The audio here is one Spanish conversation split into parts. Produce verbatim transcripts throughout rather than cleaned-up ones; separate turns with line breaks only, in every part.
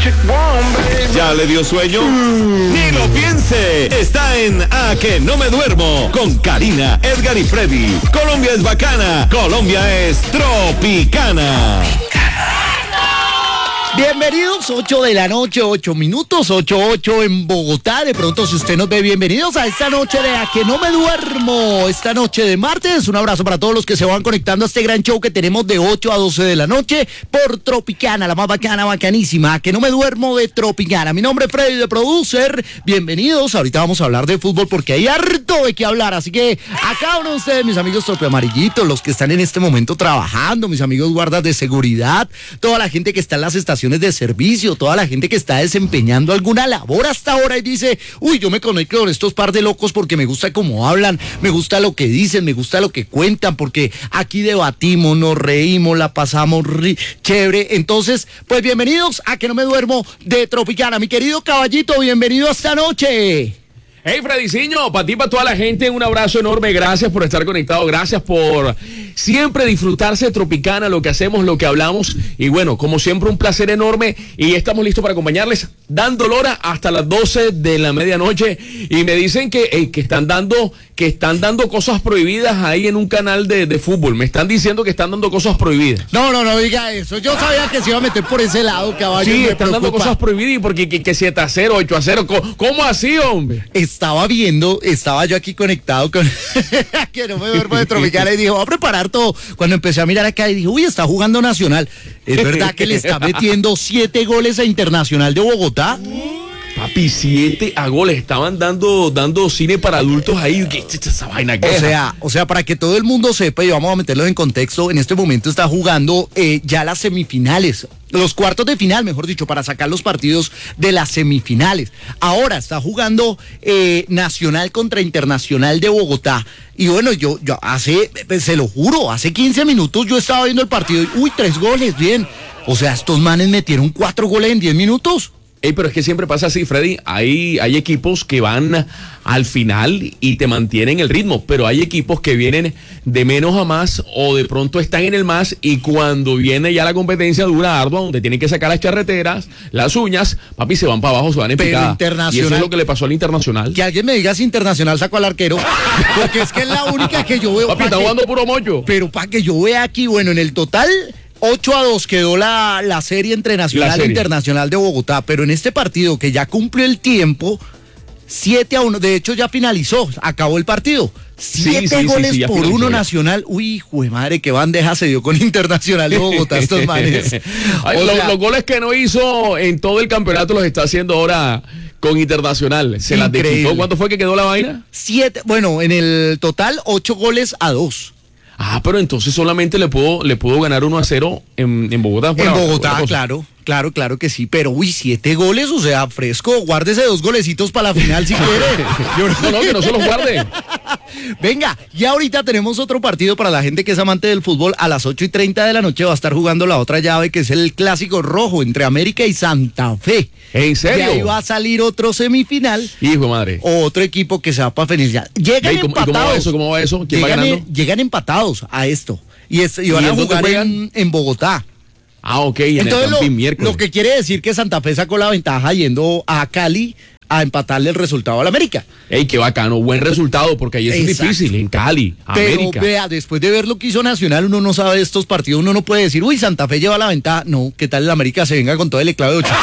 ¿Ya le dio sueño? Mm. Ni lo piense. Está en A Que No Me Duermo con Karina, Edgar y Freddy. Colombia es bacana. Colombia es tropicana.
Bienvenidos, ocho de la noche, ocho minutos, ocho ocho en Bogotá. De pronto, si usted nos ve, bienvenidos a esta noche de A Que No Me Duermo. Esta noche de martes, un abrazo para todos los que se van conectando a este gran show que tenemos de ocho a doce de la noche por Tropicana, la más bacana, bacanísima. A Que No Me Duermo de Tropicana. Mi nombre es Freddy, de Producer. Bienvenidos. Ahorita vamos a hablar de fútbol porque hay harto de qué hablar. Así que a cada uno de ustedes, mis amigos tropiamarillitos, los que están en este momento trabajando, mis amigos guardas de seguridad, toda la gente que está en las estaciones de servicio, toda la gente que está desempeñando alguna labor hasta ahora y dice, uy, yo me conecto con estos par de locos porque me gusta cómo hablan, me gusta lo que dicen, me gusta lo que cuentan, porque aquí debatimos, nos reímos, la pasamos ri- chévere. Entonces, pues bienvenidos a Que No Me Duermo de Tropicana. Mi querido caballito, bienvenido esta noche.
Hey, Frediciño, para ti, para toda la gente, un abrazo enorme, gracias por estar conectado, gracias por siempre disfrutarse de Tropicana, lo que hacemos, lo que hablamos, y bueno, como siempre, un placer enorme, y estamos listos para acompañarles, dando hora hasta las doce de la medianoche, y me dicen que, hey, que están dando, que están dando cosas prohibidas ahí en un canal de, de fútbol, me están diciendo que están dando cosas prohibidas.
No, no, no diga eso, yo sabía que se iba a meter por ese lado, caballo.
Sí,
me
están
preocupa.
dando cosas prohibidas, porque que, que siete a cero, ocho a cero, ¿cómo, cómo así, hombre?
Estaba viendo, estaba yo aquí conectado con Que No Me Duermo de Tropicana y dije, voy a preparar todo. Cuando empecé a mirar acá y dije, uy, está jugando Nacional. Es verdad que le está metiendo siete goles a Internacional de Bogotá.
Papi, siete a goles, estaban dando, dando cine para adultos ahí, ¿qué es esa vaina?
O sea, o sea, para que todo el mundo sepa, y vamos a meterlo en contexto, en este momento está jugando eh, ya las semifinales, los cuartos de final, mejor dicho, para sacar los partidos de las semifinales. Ahora está jugando eh, Nacional contra Internacional de Bogotá. Y bueno, yo, yo hace, se lo juro, hace quince minutos yo estaba viendo el partido y, uy, tres goles, bien. O sea, estos manes metieron cuatro goles en diez minutos.
Ey, pero es que siempre pasa así, Freddy. Hay, hay equipos que van al final y te mantienen el ritmo, pero hay equipos que vienen de menos a más o de pronto están en el más y cuando viene ya la competencia dura, ardua, donde tienen que sacar las charreteras, las uñas, papi, se van para abajo, se van en
Pero
picada.
Internacional,
y eso es lo que le pasó al Internacional.
Que alguien me diga si Internacional sacó al arquero, porque es que es la única que yo veo.
Papi, está
que,
jugando puro mocho.
Pero para que yo vea aquí, bueno, en el total ocho a dos quedó la, la serie entre Nacional e Internacional de Bogotá, pero en este partido que ya cumplió el tiempo, siete a uno, de hecho ya finalizó, acabó el partido. Siete sí, sí, goles sí, sí, por uno ya. Nacional. Uy, jue madre, qué bandeja se dio con Internacional de Bogotá estos manes.
Ay, los, sea, los goles que no hizo en todo el campeonato los está haciendo ahora con Internacional. Se las desquitó. ¿Cuánto fue que quedó la vaina?
Siete, bueno, en el total, ocho goles a dos.
Ah, pero entonces solamente le pudo, le pudo ganar uno a cero en, en Bogotá.
En Bogotá, claro, claro, claro que sí, pero uy, siete goles, o sea, fresco, guárdese dos golecitos para la final si quiere.
Yo, no, no, que no se los guarde.
Venga, y ahorita tenemos otro partido para la gente que es amante del fútbol. A las ocho y treinta de la noche va a estar jugando la otra llave, que es el clásico rojo entre América y Santa Fe.
¿En serio?
Y ahí va a salir otro semifinal.
Hijo de madre.
Otro equipo que se va para finalizar. Llegan
¿Y cómo,
empatados.
¿Cómo va eso? ¿Cómo va eso? ¿Quién
llegan,
va ganando?
Llegan empatados a esto. Y, es, y van ¿Y a jugar en, en Bogotá.
Ah, ok, en
Entonces,
el Campín
lo,
miércoles.
Lo que quiere decir que Santa Fe sacó la ventaja yendo a Cali a empatarle el resultado al América.
Ey, qué bacano, buen resultado, porque ahí es difícil, en Cali, América.
Pero vea, después de ver lo que hizo Nacional, uno no sabe de estos partidos, uno no puede decir, uy, Santa Fe lleva la ventaja. No, ¿qué tal el América se venga con todo el eclave de ocho?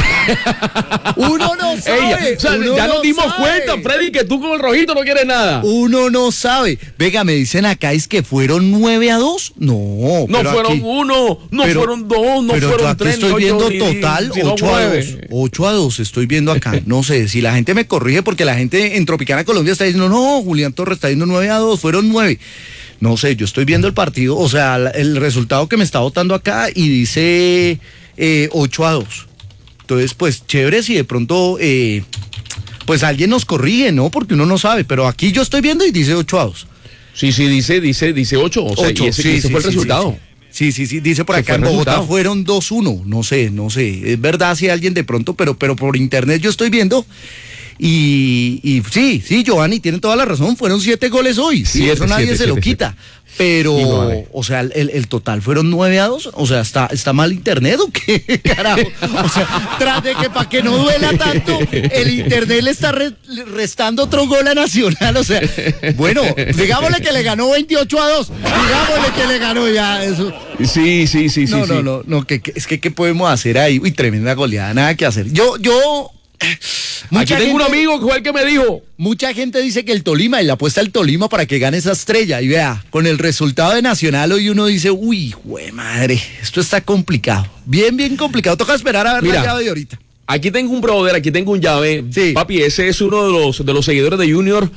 Uno no sabe.
Ey, o sea,
uno
ya
no
nos dimos
sabe.
cuenta, Freddy, que tú con el rojito no quieres nada.
Uno no sabe. Venga, me dicen acá, ¿es que fueron nueve a dos? No.
No fueron
aquí,
uno, no
pero,
fueron dos, no
pero
fueron
aquí
tres.
estoy
ocho,
viendo
ni,
total
si no
ocho a dos. ocho a dos estoy viendo acá. No sé, si la gente me corrige, porque la gente en Tropicana Colombia está diciendo, no, Julián Torres está diciendo nueve a dos, fueron nueve. No sé, yo estoy viendo el partido, o sea, el resultado que me está votando acá y dice eh, ocho a dos. Entonces, pues, chévere si de pronto, eh, pues alguien nos corrige, ¿no? Porque uno no sabe, pero aquí yo estoy viendo y dice ocho a dos.
Sí, sí, dice, dice, dice ocho, o sea,
ocho,
y ese,
sí,
ese
sí,
fue el
sí,
resultado.
Sí, sí, sí, sí, dice por
Se
acá en Bogotá resultado. Fueron dos uno, no sé, no sé, es verdad si alguien de pronto, pero, pero por internet yo estoy viendo. Y, y sí, sí, Giovanni, tienen toda la razón, fueron siete goles hoy, sí,
Siete,
eso nadie
siete,
se
siete,
lo quita. Pero,
Y nueve.
o sea, el, el total fueron nueve a dos. O sea, ¿está, está mal internet o qué? Carajo. O sea, tras de que para que no duela tanto, el internet le está re- restando otro gol a Nacional. O sea, bueno, digámosle que le ganó veintiocho a dos. Digámosle que le ganó ya eso.
Sí, sí, sí, sí.
No,
sí.
no, no, no, que, que- es que ¿qué podemos hacer ahí? Uy, tremenda goleada, nada que hacer. Yo, yo.
Aquí tengo un
gente-
amigo que fue el que me dijo.
Mucha gente dice que el Tolima y la apuesta al Tolima para que gane esa estrella. Y vea, con el resultado de Nacional hoy uno dice, uy, jue madre, esto está complicado. Bien, bien complicado. Toca esperar a ver
Mira.
la llave de ahorita.
Aquí tengo un brother, aquí tengo un llave.
Sí.
Papi, ese es uno de los, de los seguidores de Junior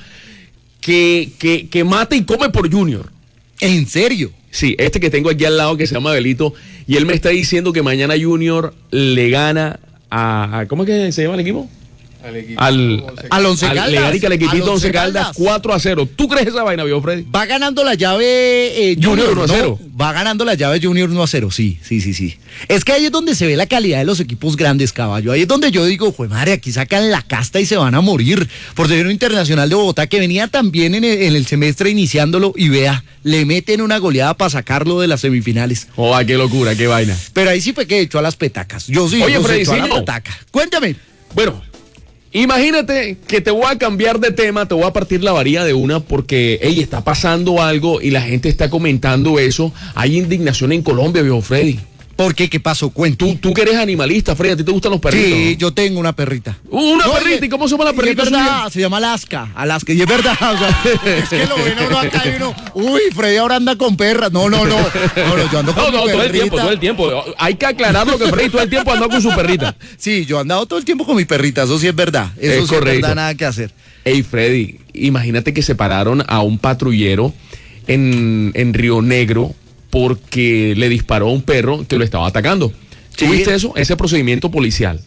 que, que, que mata y come por Junior.
En serio.
Sí, este que tengo aquí al lado que se llama Belito. Y él me está diciendo que mañana Junior le gana a... a- ¿Cómo es que se llama el equipo?
Al equipo
Al,
Al Once
al-
Caldas.
Le gana que al equipito
Al
Once
Once
Caldas
Caldas.
cuatro a cero. ¿Tú crees esa vaina, viejo Freddy?
Va ganando la llave eh,
Junior
Junior,
uno a
¿no?
cero.
Va ganando la llave Junior uno a cero, sí, sí, sí, sí. Es que ahí es donde se ve la calidad de los equipos grandes, caballo. Ahí es donde yo digo, jue madre, aquí sacan la casta y se van a morir. Por ser un Internacional de Bogotá que venía también en el, en el semestre iniciándolo y vea, le meten una goleada para sacarlo de las semifinales.
Oh, qué locura, qué vaina.
Pero ahí sí fue que echó a las petacas. Yo sí,
Oye,
yo
Freddy,
echó a la
sí, no.
petaca. Cuéntame.
Bueno, imagínate que te voy a cambiar de tema, te voy a partir la varilla de una porque, hey, está pasando algo y la gente está comentando eso. Hay indignación en Colombia, viejo Freddy.
¿Por qué? ¿Qué pasó? Cuento.
Tú, tú que eres animalista, Freddy, ¿a ti te gustan los perritos?
Sí,
¿no?
yo tengo una perrita.
Una
No,
perrita, ¿y cómo se llama la
y
perrita
Es verdad,
suya?
se llama Alaska, Alaska, y es verdad, o sea, es que lo ven a uno acá y uno, uy, Freddy ahora anda con perras, no, no, no, no, no, yo ando con
No,
mi
no, todo el tiempo,
perrita.
todo el tiempo. Hay que aclararlo que Freddy todo el tiempo anda con su perrita.
Sí, yo he andado todo el tiempo con mi perrita, eso sí es verdad, eso
Es
sí es
correcto.
verdad, nada que hacer.
Hey, Freddy, imagínate que separaron a un patrullero en, en Río Negro porque le disparó a un perro que lo estaba atacando.
Sí.
¿Tuviste eso? Ese procedimiento policial.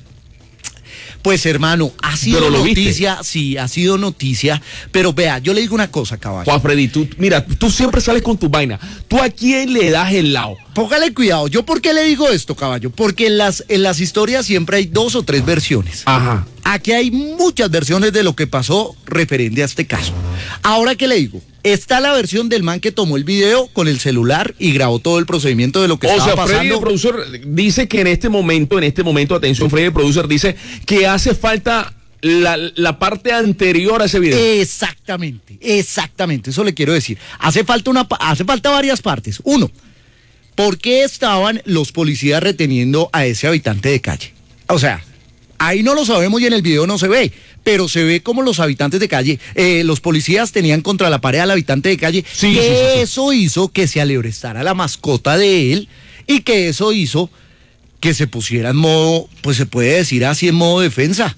Pues hermano, ha sido
Pero lo
noticia, sí, ha sido noticia, pero vea, yo le digo una cosa, caballo.
Juan Freddy, tú, mira, tú siempre sales con tu vaina. ¿Tú a quién le das el lado?
Póngale cuidado, ¿yo por qué le digo esto, caballo? Porque en las, en las historias siempre hay dos o tres versiones.
Ajá.
Aquí hay muchas versiones de lo que pasó referente a este caso. Ahora, ¿qué le digo? Está la versión del man que tomó el video con el celular y grabó todo el procedimiento de lo que
O
estaba
sea, Freddy,
pasando.
el producer, dice que en este momento, en este momento, atención, Freddy, el producer, dice que hace falta la, la parte anterior a ese video.
Exactamente, exactamente, eso le quiero decir. Hace falta, una, pa- hace falta varias partes. Uno, ¿por qué estaban los policías reteniendo a ese habitante de calle? O sea, ahí no lo sabemos y en el video no se ve, pero se ve como los habitantes de calle, eh, los policías tenían contra la pared al habitante de calle,
Sí,
que
sí, sí, sí.
eso hizo que se alebrestara la mascota de él y que eso hizo que se pusiera en modo, pues se puede decir así, en modo defensa.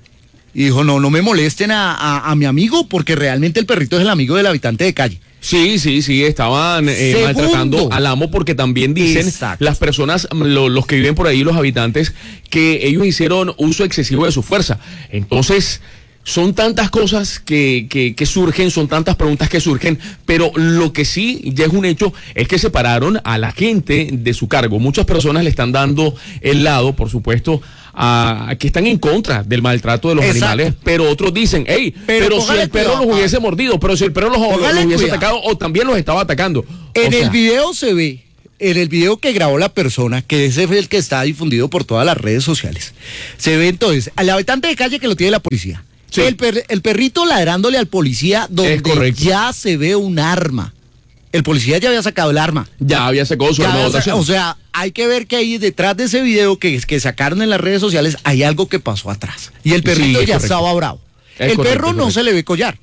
Y dijo, no, no me molesten a, a- a mi amigo porque realmente el perrito es el amigo del habitante de calle.
Sí, sí, sí, estaban eh,
Segundo.
maltratando al amo porque también dicen
Exacto.
las personas, lo- los que viven por ahí, los habitantes, que ellos hicieron uso excesivo de su fuerza. Entonces, son tantas cosas que, que, que surgen, son tantas preguntas que surgen, pero lo que sí ya es un hecho es que separaron a la gente de su cargo. Muchas personas le están dando el lado, por supuesto, a, a que están en contra del maltrato de los
Exacto.
animales, pero otros dicen, hey,
Pero
pero, si
póngale
el perro
cuidado,
los hubiese
Pablo.
mordido, pero si el perro los, los
Póngale
hubiese
cuidado.
atacado o también los estaba atacando.
En
O sea,
el video se ve, en el video que grabó la persona, que ese fue el que está difundido por todas las redes sociales, se ve entonces al habitante de calle que lo tiene la policía.
Sí.
El, per- el perrito ladrándole al policía donde
correcto.
ya se ve un arma. El policía ya había sacado el arma.
ya había sacado su
Ya
arma de
había sa-
votación.
o sea, hay que ver que ahí detrás de ese video que, que sacaron en las redes sociales hay algo que pasó atrás. Y el perrito
Sí, es
ya
correcto.
estaba bravo.
Es
el
correcto,
perro
es
no
correcto.
se le ve collar.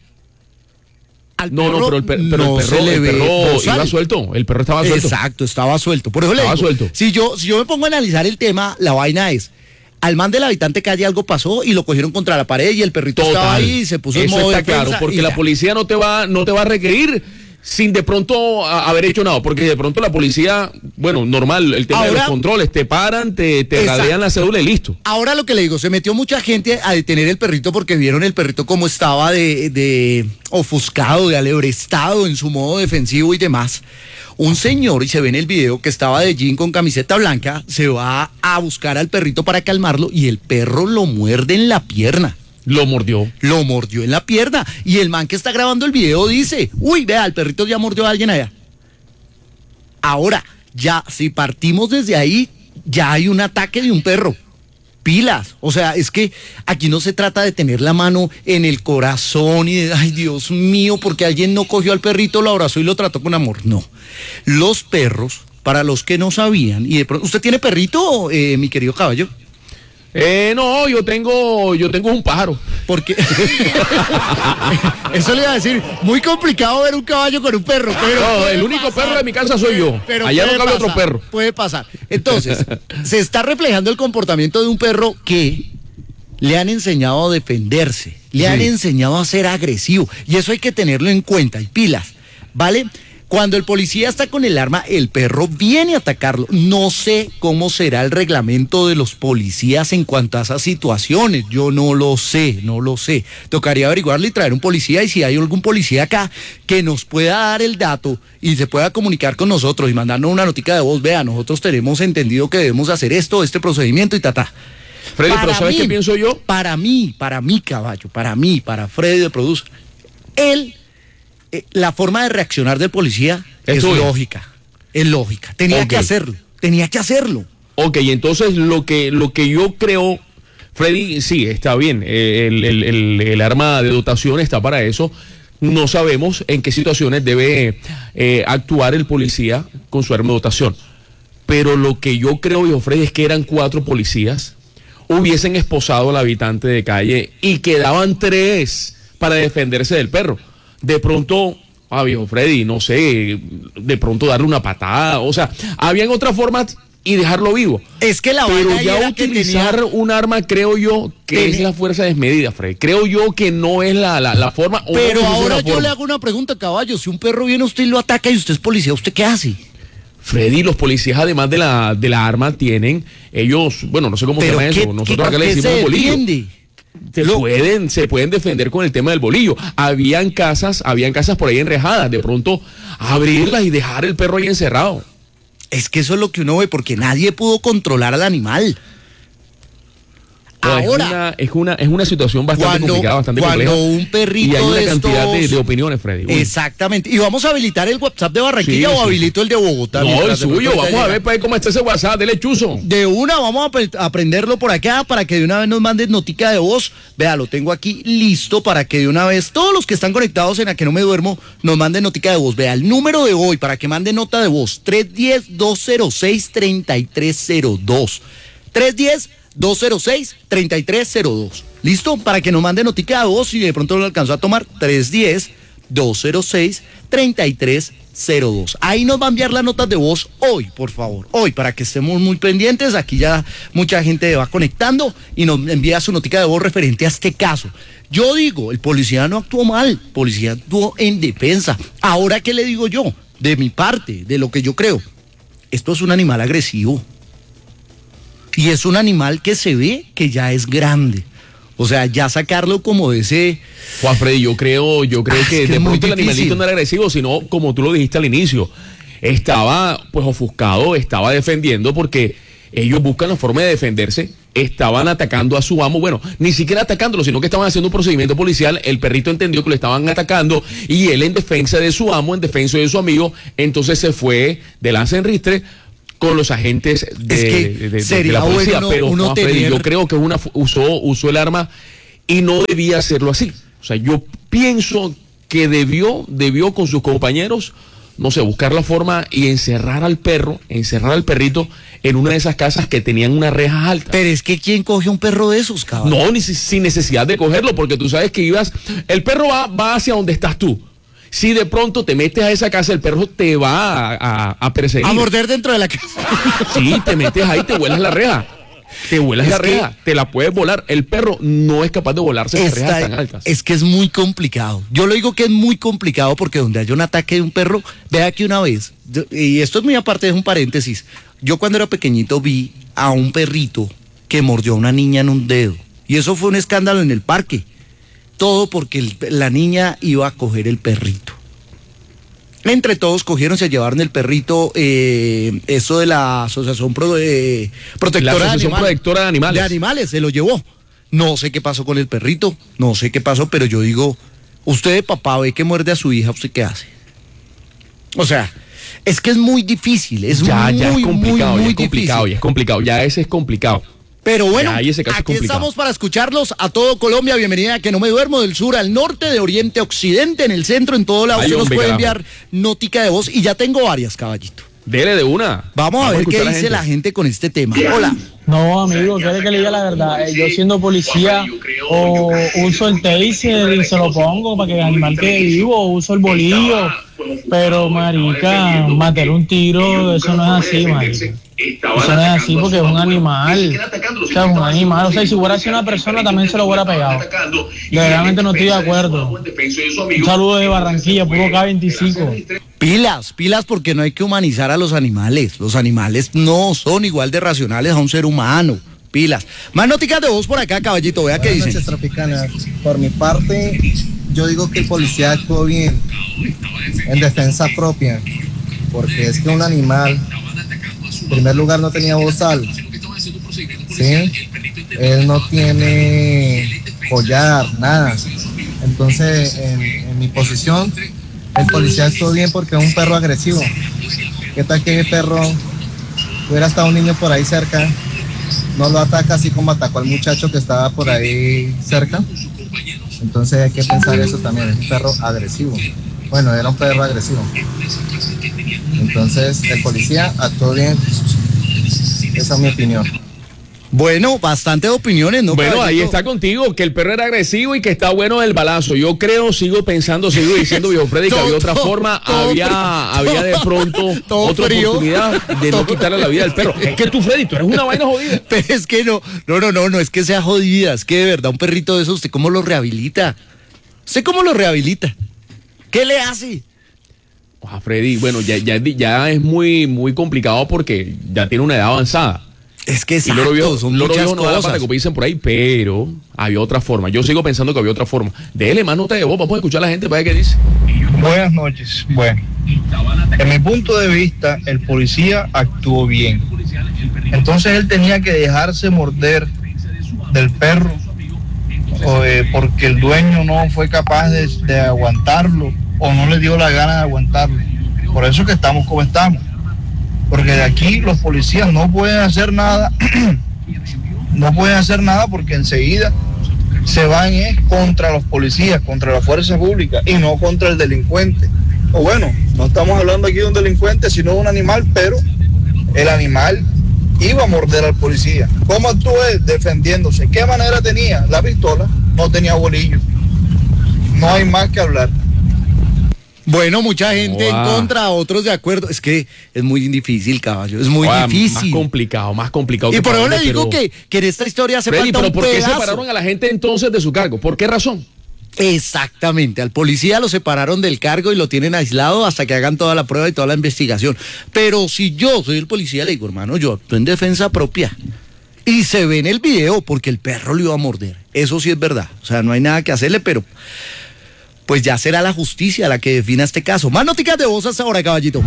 Al
no, no,
perro
pero el, per- pero
no
el perro,
se le
el
ve
perro
bozal.
iba suelto. El perro estaba suelto.
Exacto, estaba suelto. Por eso le
Estaba
digo,
suelto.
Si yo, si yo me pongo a analizar el tema, la vaina es, al man del habitante calle algo pasó y lo cogieron contra la pared y el perrito estaba
Total.
ahí y se puso en
Eso
modo
está
defensa
claro, porque
y
la
ya.
policía no te va, no te va a requerir sin de pronto a- haber hecho nada, porque de pronto la policía, bueno, normal, el tema de
Ahora-
los controles, te paran, te, te
Exacto.
radean la cédula y listo.
Ahora lo que le digo, se metió mucha gente a detener el perrito porque vieron el perrito como estaba de, de ofuscado, de alebrestado en su modo defensivo y demás. Un señor, y se ve en el video, que estaba de jean con camiseta blanca, se va a buscar al perrito para calmarlo y el perro lo muerde en la pierna.
Lo mordió.
Lo mordió en la pierna. Y el man que está grabando el video dice, uy, vea, el perrito ya mordió a alguien allá. Ahora, ya, si partimos desde ahí, ya hay un ataque de un perro. Pilas. O sea, es que aquí no se trata de tener la mano en el corazón y de, ay, Dios mío, porque alguien no cogió al perrito, lo abrazó y lo trató con amor. No. Los perros, para los que no sabían, y de pronto, ¿usted tiene perrito, eh, mi querido caballo?
Eh, no, yo tengo, yo tengo un pájaro.
Porque eso le iba a decir, muy complicado ver un caballo con un perro, pero
no, el único pasar. perro de mi casa soy yo.
Pero
allá no cabe
pasar,
otro perro.
Puede pasar. Entonces, se está reflejando el comportamiento de un perro que le han enseñado a defenderse, le sí. han enseñado a ser agresivo, y eso hay que tenerlo en cuenta, y pilas, ¿vale? Cuando el policía está con el arma, el perro viene a atacarlo. No sé cómo será el reglamento de los policías en cuanto a esas situaciones. Yo no lo sé, no lo sé. Tocaría averiguarle y traer un policía, y si hay algún policía acá que nos pueda dar el dato y se pueda comunicar con nosotros y mandarnos una notica de voz, vea, nosotros tenemos entendido que debemos hacer esto, este procedimiento y ta,
Freddy, pero ¿sabes qué pienso yo?
Para mí, para mí, caballo, para mí, para Freddy de Producer, él... Eh, la forma de reaccionar del policía es, es lógica, es lógica. Tenía okay. que hacerlo, tenía que hacerlo.
Ok, entonces lo que, lo que yo creo, Freddy, sí, está bien, el, el, el, el arma de dotación está para eso. No sabemos en qué situaciones debe eh, actuar el policía con su arma de dotación. Pero lo que yo creo, yo, Freddy, es que eran cuatro policías, hubiesen esposado al habitante de calle y quedaban tres para defenderse del perro. De pronto, ah, viejo Freddy, no sé, de pronto darle una patada, o sea, habían otras formas y dejarlo vivo.
Es que la
Pero ya utilizar tenía... un arma, creo yo, que tenía... es la fuerza desmedida, Freddy. Creo yo que no es la, la, la forma.
Pero
no
ahora yo
forma.
le hago una pregunta, caballo. Si un perro viene a usted y lo ataca y usted es policía, ¿usted qué hace?
Freddy, los policías, además de la, de la arma, tienen, ellos, bueno, no sé cómo se llama eso, nosotros acá le decimos bolillo. Se pueden, se pueden defender con el tema del bolillo. Habían casas, habían casas por ahí enrejadas, de pronto abrirlas y dejar el perro ahí encerrado.
Es que eso es lo que uno ve, porque nadie pudo controlar al animal.
No,
Ahora,
es una, es una, es una situación bastante
cuando,
complicada, bastante
cuando
compleja.
Un perrito
y hay una
de
cantidad
estos...
de, de opiniones, Freddy. Uy.
Exactamente. Y vamos a habilitar el WhatsApp de Barranquilla sí, o sí. habilito el de Bogotá.
No, el suyo. Vamos a ver para ver cómo está ese WhatsApp. Dele chuzo.
De una, vamos a aprenderlo por acá para que de una vez nos manden notica de voz. Vea, lo tengo aquí listo para que de una vez todos los que están conectados en A Que No Me Duermo nos manden notica de voz. Vea, el número de hoy para que manden nota de voz: tres uno cero, dos cero seis, tres tres cero dos. tres uno cero, dos cero seis, tres tres cero dos. ¿Listo? Para que nos mande notica de voz, si de pronto lo alcanzó a tomar, tres uno cero, dos cero seis, tres tres cero dos. Ahí nos va a enviar las notas de voz hoy, por favor. Hoy, para que estemos muy pendientes. Aquí ya mucha gente va conectando y nos envía su notica de voz referente a este caso. Yo digo, el policía no actuó mal, el policía actuó en defensa. Ahora, ¿qué le digo yo? De mi parte, de lo que yo creo. Esto es un animal agresivo. Y es un animal que se ve que ya es grande. O sea, ya sacarlo como de ese...
Juan Freddy, yo creo, yo creo ah, que, que de pronto el animalito no era agresivo, sino como tú lo dijiste al inicio, estaba pues ofuscado, estaba defendiendo porque ellos buscan la forma de defenderse, estaban atacando a su amo, bueno, ni siquiera atacándolo, sino que estaban haciendo un procedimiento policial, el perrito entendió que lo estaban atacando y él en defensa de su amo, en defensa de su amigo, entonces se fue de lanza en ristre con los agentes de,
es que
de, de,
sería
de la policía,
bueno
pero
uno
Juan Freddy,
tener...
yo creo que una, usó, usó el arma y no debía hacerlo así. O sea, yo pienso que debió, debió con sus compañeros, no sé, buscar la forma y encerrar al perro, encerrar al perrito en una de esas casas que tenían unas rejas altas.
Pero es que ¿quién coge un perro de esos, cabrón?
No, ni sin necesidad de cogerlo, porque tú sabes que ibas, el perro va, va hacia donde estás tú. Si de pronto te metes a esa casa, el perro te va a, a, a perseguir.
A morder dentro de la casa.
Sí, te metes ahí, te vuelas la reja. Te vuelas es la reja, te la puedes volar. El perro no es capaz de volarse en rejas tan altas.
Es que es muy complicado. Yo lo digo que es muy complicado porque donde haya un ataque de un perro, vea que una vez, y esto es muy aparte, es un paréntesis, yo cuando era pequeñito vi a un perrito que mordió a una niña en un dedo. Y eso fue un escándalo en el parque. Todo porque el, la niña iba a coger el perrito. Entre todos cogieron, se llevaron el perrito, eh, eso de la Asociación Pro, eh, Protectora,
la Asociación
de, Animal,
Protectora de Animales.
de Animales, se lo llevó. No sé qué pasó con el perrito, no sé qué pasó, pero yo digo, usted de papá ve que muerde a su hija, ¿usted qué hace? O sea, es que es muy difícil, es
ya,
muy,
ya es
muy,
complicado,
muy
ya es complicado,
difícil.
ya es complicado, ya ese es complicado.
Pero bueno,
Ya, ahí ese caso es
aquí
complicado.
estamos para escucharlos a todo Colombia. Bienvenida a Que No Me Duermo, del sur al norte, de oriente a occidente, en el centro, en todo lado.
Ay,
Usted nos
hombre,
puede
carajo.
enviar notica de voz y ya tengo varias, caballito.
Dele de una.
Vamos, a ver qué
escuchar
dice la gente con este tema. Hola.
No, amigo, quiere que le diga la verdad. Eh, Yo siendo policía o uso el taser y se lo pongo para que el animal quede vivo, o uso el bolillo. Pero, marica, matar un tiro, eso no es así, marica. Eso no es así porque es un animal. O sea, es un animal. O sea, y si hubiera sido una persona también se lo hubiera pegado. Verdaderamente no estoy de acuerdo. Un saludo de Barranquilla, puro K veinticinco.
Pilas, pilas, porque no hay que humanizar a los animales. Los animales no son igual de racionales a un ser humano. Pilas. Más noticas de voz por acá, caballito. Vea qué
Buenas
dice.
noches, Tropicana. Por mi parte, yo digo que el policía actuó bien en defensa propia, porque es que un animal, en primer lugar, no tenía bozal, ¿sí? Él no tiene collar, nada. Entonces, en, en mi posición, el policía actuó bien porque es un perro agresivo. ¿Qué tal que el perro hubiera estado un niño por ahí cerca? No lo ataca así como atacó al muchacho que estaba por ahí cerca. Entonces hay que pensar eso también, es un perro agresivo. Bueno, era un perro agresivo. Entonces el policía actuó bien. Esa es mi opinión.
Bueno, bastantes opiniones, ¿no?
Bueno, ahí
caballito?
está contigo, que el perro era agresivo y que está bueno el balazo. Yo creo, sigo pensando, sigo diciendo, viejo Freddy, que
Todo,
había otra
todo,
forma,
todo
había,
frío.
había de pronto
Todo
otra
frío.
oportunidad de no quitarle la vida al perro. Es que tú, Freddy, tú eres una vaina jodida.
Pero es que no, no, no, no, no es que sea jodida, es que de verdad un perrito de esos, ¿usted cómo lo rehabilita? ¿Usted cómo lo rehabilita? ¿Qué le hace?
Ah, Freddy, bueno, ya, ya, ya es muy, muy complicado porque ya tiene una edad avanzada.
Es que
Y
exacto,
Loro Viejo,
son
Loro
muchas
Viejo no da la
cosas.
pata, como dicen por ahí, pero había otra forma. Yo sigo pensando que había otra forma. Dele más nota de voz, vamos a escuchar a la gente para ver qué dice.
Buenas noches. Bueno, en mi punto de vista, el policía actuó bien. Entonces él tenía que dejarse morder del perro o, eh, porque el dueño no fue capaz de, de aguantarlo o no le dio la gana de aguantarlo. Por eso que estamos como estamos. Porque de aquí los policías no pueden hacer nada, no pueden hacer nada porque enseguida se van es contra los policías, contra la fuerza pública y no contra el delincuente. O bueno, no estamos hablando aquí de un delincuente, sino de un animal, pero el animal iba a morder al policía. ¿Cómo actuó él? Defendiéndose. ¿Qué manera tenía? La pistola, no tenía bolillo. No hay más que hablar.
Bueno, mucha gente
Wow.
en contra, otros de acuerdo. Es que es muy difícil, caballo, es muy
Ah,
difícil.
Más complicado, más complicado.
Y
que
por eso
para
le
uno,
digo
pero-
que, que en esta historia hace
Freddy,
falta
pero
un
¿por qué
pedazo.
separaron a la gente entonces de su cargo? ¿Por qué razón?
Exactamente, al policía lo separaron del cargo y lo tienen aislado hasta que hagan toda la prueba y toda la investigación. Pero si yo soy el policía, le digo, hermano, yo actúo en defensa propia. Y se ve en el video porque el perro lo iba a morder. Eso sí es verdad. O sea, no hay nada que hacerle, pero pues ya será la justicia la que defina este caso. Más noticias de voz hasta ahora, caballito.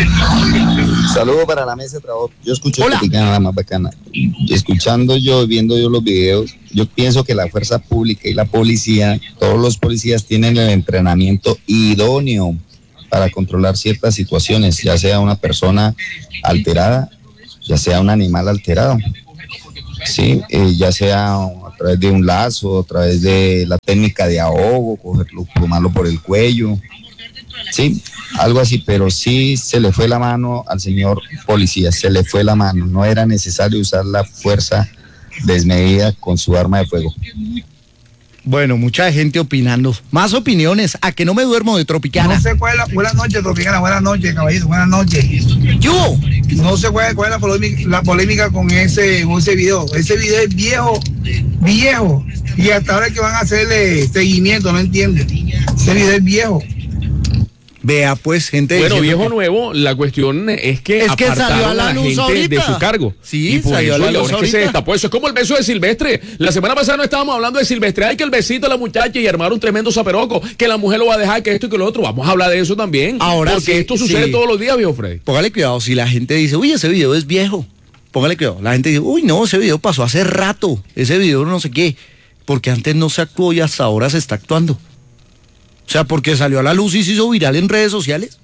Saludos para la mesa de trabajo. Yo escucho
Hola.
Tropicana, la más bacana. Escuchando yo, viendo yo los videos, yo pienso que la fuerza pública y la policía, todos los policías tienen el entrenamiento idóneo para controlar ciertas situaciones, ya sea una persona alterada, ya sea un animal alterado. Sí, eh, ya sea a través de un lazo, a través de la técnica de ahogo, cogerlo, tomarlo por el cuello. Sí, algo así, pero sí se le fue la mano al señor policía, se le fue la mano, no era necesario usar la fuerza desmedida con su arma de fuego.
Bueno, mucha gente opinando. Más opiniones. A que no me duermo de Tropicana.
No sé cuál es la... Buenas noches, Tropicana. Buenas noches, caballito. Buenas noches.
Yo.
No sé cuál, cuál es la polémica, la polémica con ese, con ese video. Ese video es viejo, viejo. Y hasta ahora es que van a hacerle seguimiento, no entiendo. Ese video es viejo.
Vea, pues, gente.
Bueno,
diciendo
viejo
que-
nuevo, la cuestión es que
Es que
apartaron
salió a la luz
gente
ahorita.
de su cargo.
Sí,
y por
salió a
eso
la
y
luz
ahora es que se
ahorita.
destapó. Eso es como el beso de Silvestre. La semana pasada no estábamos hablando de Silvestre. Ay, que el besito a la muchacha y armar un tremendo zaperoco, que la mujer lo va a dejar, que esto y que lo otro. Vamos a hablar de eso también.
Ahora
porque
sí,
esto sucede
sí.
todos los días, viejo Freddy.
Póngale cuidado, si la gente dice, uy, ese video es viejo. Póngale cuidado. La gente dice, uy, no, ese video pasó hace rato. Ese video no sé qué. Porque antes no se actuó y hasta ahora se está actuando. O sea, porque salió a la luz y se hizo viral en redes sociales.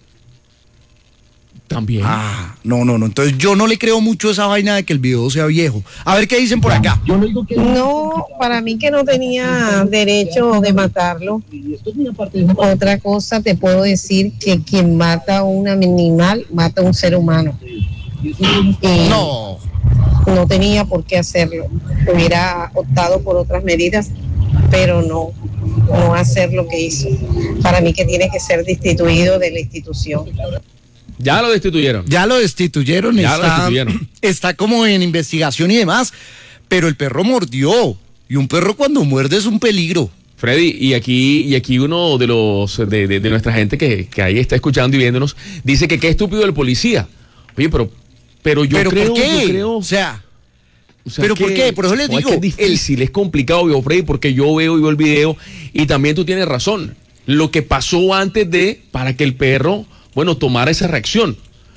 También.
Ah, no, no, no. Entonces yo no le creo mucho esa vaina de que el video sea viejo. A ver qué dicen por acá.
No, para mí que no tenía derecho de matarlo. Otra cosa te puedo decir que quien mata a un animal mata a un ser humano. Y
No.
no tenía por qué hacerlo. Hubiera optado por otras medidas, pero no, no hacer lo que hizo. Para mí que tiene que ser destituido de la institución.
Ya lo destituyeron.
Ya lo destituyeron.
Ya
está,
lo destituyeron.
Está como en investigación y demás. Pero el perro mordió. Y un perro cuando muerde es un peligro.
Freddy, y aquí, y aquí uno de los de, de, de nuestra gente que, que ahí está escuchando y viéndonos, dice que qué estúpido el policía. Oye, pero, pero yo
¿Pero
creo,
por qué?
yo creo.
O sea,
O sea,
¿pero
que-
por qué? Por eso les
no,
digo,
Es, que es difícil, es complicado, viejo Freddy, porque yo veo y veo el video y también tú tienes razón. Lo que pasó antes de, para que el perro, bueno, tomara esa reacción.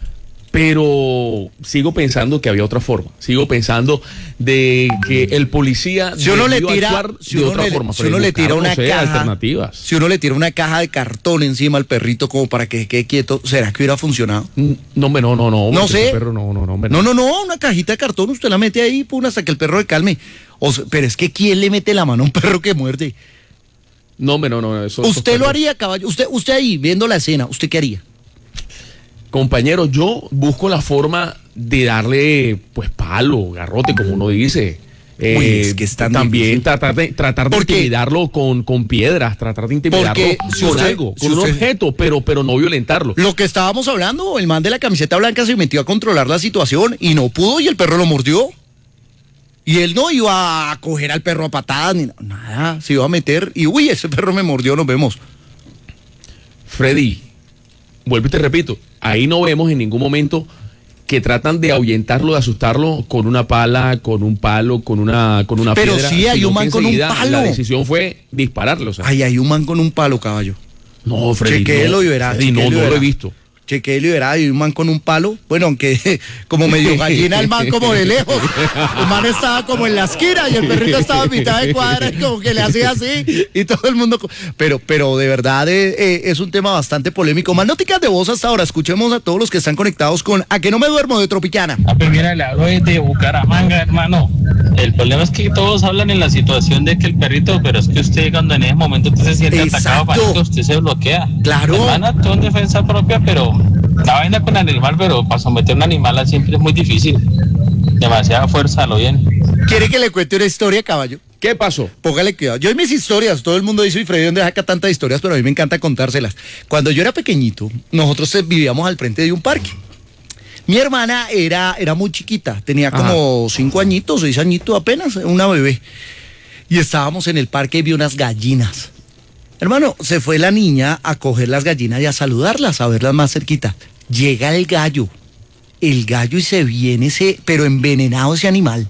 Pero sigo pensando que había otra forma. Sigo pensando de que el policía
si uno le
debió
tira,
actuar
si
de
uno
otra
le,
forma.
si
Freddy,
uno le
buscar,
tira
no
una
sé,
caja,
alternativas.
si uno le tira una caja de cartón encima al perrito como para que se quede quieto, ¿será que hubiera funcionado?
No, hombre, no, no, no.
No
porque
sé.
ese perro no, no, no, hombre,
No, no, no, una cajita de cartón, usted la mete ahí, pum, hasta que el perro se calme. O sea, pero es que ¿quién le mete la mano a un perro que muerde?
No, hombre, no, no. Eso,
¿Usted
eso
lo
fue-
haría, caballo? Usted, usted ahí, viendo la escena, ¿usted qué haría?
Compañero, yo busco la forma de darle, pues, palo, garrote, como uno dice. Eh,
Uy, es que es tan
también
difícil.
tratar de, tratar de
Porque-
intimidarlo con, con piedras, tratar de intimidarlo
Porque si
con
usted-
algo,
si
con un
usted-
objeto, pero, pero no violentarlo.
Lo que estábamos hablando, el man de la camiseta blanca se metió a controlar la situación y no pudo y el perro lo mordió. Y él no iba a coger al perro a patadas ni na- nada, se iba a meter y uy, ese perro me mordió, nos vemos.
Freddy, vuelvo y te repito, ahí no vemos en ningún momento que tratan de ahuyentarlo, de asustarlo con una pala, con un palo, con una, con una
Pero
piedra.
sí, hay
sino
un
que
man con un
enseguida
palo.
La decisión fue dispararlo. O sea.
Ay, hay un man con un palo, caballo.
No, Freddy,
Chequéelo
no,
y verá,
Freddy, no,
chequéelo y
no lo
verá.
he visto.
Chequéelo y verá, hay un man con un palo. Bueno, aunque como medio gallina el man como de lejos. El man estaba como en la esquina y el perrito estaba a mitad de cuadra y como que le hacía así y todo el mundo... co- Pero, pero de verdad eh, eh, es un tema bastante polémico. Más noticias de voz hasta ahora. Escuchemos a todos los que están conectados con A que no me duermo de Tropicana.
Ah, pero mira, le hablo desde Bucaramanga, hermano. El problema es que todos hablan en la situación de que el perrito, pero es que usted cuando en ese momento usted se siente
Exacto.
atacado, parece que usted se bloquea.
Claro.
El man actuó en defensa propia, pero la vaina con el animal, pero para someter a un animal siempre es muy difícil. Demasiada fuerza, lo bien.
¿Quiere que le cuente una historia, caballo?
¿Qué pasó?
Póngale cuidado. Yo en mis historias, todo el mundo dice, y Freddy, ¿dónde saca tantas historias? Pero a mí me encanta contárselas. Cuando yo era pequeñito, nosotros eh, vivíamos al frente de un parque. Mi hermana era, era muy chiquita, tenía como cinco añitos, seis añitos apenas, una bebé. Y estábamos en el parque y vi unas gallinas. Hermano, se fue la niña a coger las gallinas y a saludarlas, a verlas más cerquita. Llega el gallo, el gallo y se viene ese, pero envenenado ese animal,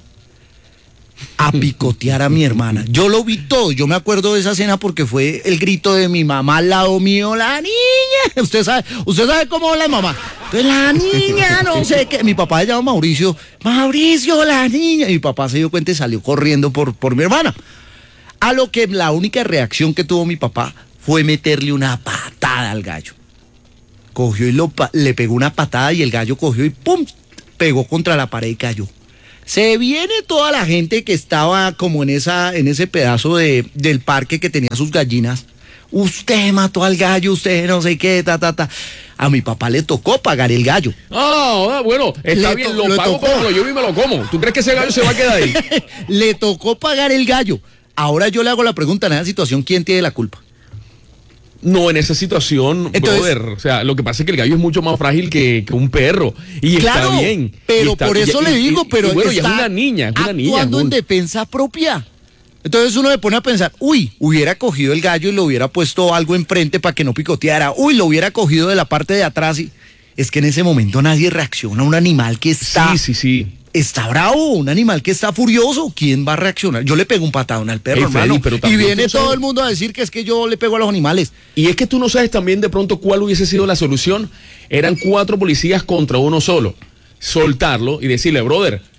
a picotear a mi hermana. Yo lo vi todo, yo me acuerdo de esa escena porque fue el grito de mi mamá al lado mío, la niña. Usted sabe, usted sabe cómo habla la mamá. Entonces, la niña, no sé qué. Mi papá se llama Mauricio. Mauricio, la niña. Y mi papá se dio cuenta y salió corriendo por, por mi hermana. A lo que la única reacción que tuvo mi papá fue meterle una patada al gallo. Cogió y lo, pa- le pegó una patada y el gallo cogió y ¡pum! Pegó contra la pared y cayó. Se viene toda la gente que estaba como en esa, en ese pedazo de, del parque que tenía sus gallinas. Usted mató al gallo, usted no sé qué, ta, ta, ta. A mi papá le tocó pagar el gallo.
Ah, ah, bueno, está
Le
bien,
to-
lo
le
pago
tocó.
como lo llevo y me lo como. ¿Tú crees que ese gallo se va a quedar ahí?
Le tocó pagar el gallo. Ahora yo le hago la pregunta en esa situación, ¿quién tiene la culpa?
No, en esa situación,
Entonces-
brother. O sea, lo que pasa es que el gallo es mucho más frágil que, que un perro. Y
Claro,
está bien.
pero
Y está-
por eso
y-
le
y-
digo,
y-
pero
y bueno, y es
está
una niña, es una niña.
actuando en
un-
defensa propia. Entonces uno le pone a pensar, uy, hubiera cogido el gallo y le hubiera puesto algo enfrente para que no picoteara. Uy, lo hubiera cogido de la parte de atrás y... Es que en ese momento nadie reacciona a un animal que está...
Sí, sí, sí.
Está bravo, un animal que está furioso. ¿Quién va a reaccionar? Yo le pego un patadón al perro,
Ey, Freddy,
hermano.
pero
Y
también
viene
tú sabes-
todo el mundo a decir que es que yo le pego a los animales.
Y es que tú no sabes también de pronto cuál hubiese sido la solución. Eran cuatro policías contra uno solo. Soltarlo y decirle, brother,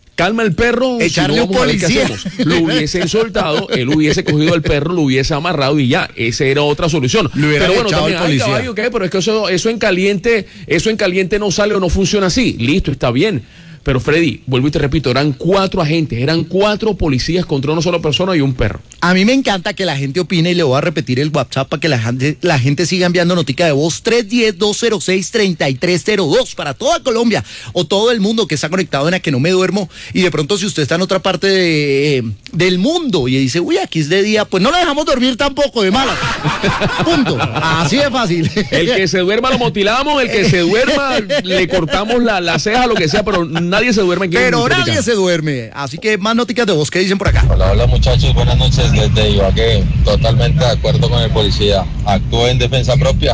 calma el perro,
echarle
si no,
un
vamos a ver qué
policía.
hacemos. Lo hubiesen soltado, él hubiese cogido al perro, lo hubiese amarrado y ya, esa era otra solución.
Le hubiera
Pero bueno,
echado
también,
al
ay,
policía.
caballo, ¿qué? Pero es que eso, eso en caliente, eso en caliente no sale o no funciona así. Listo, está bien. Pero Freddy, vuelvo y te repito, eran cuatro agentes, eran cuatro policías contra una sola persona y un perro.
A mí me encanta que la gente opine y le voy a repetir el WhatsApp para que la gente, la gente siga enviando notica de voz tres uno cero, dos cero seis, tres tres cero dos para toda Colombia o todo el mundo que está conectado en A Que No Me Duermo. Y de pronto si usted está en otra parte de, del mundo y dice, uy, aquí es de día, pues no lo dejamos dormir tampoco de mala. Punto. Así de fácil.
El que se duerma lo motilamos, el que se duerma le cortamos la, la ceja, lo que sea, pero nadie se duerme aquí.
Pero nadie se duerme. Así que más noticas de voz que dicen por acá.
Hola, hola muchachos, buenas noches desde Ibagué. Totalmente de acuerdo con el policía. Actúa en defensa propia.